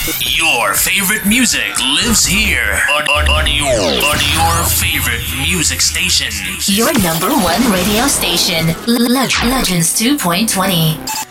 Your favorite music lives here on your favorite music station. Your number one radio station, Legends 2.20.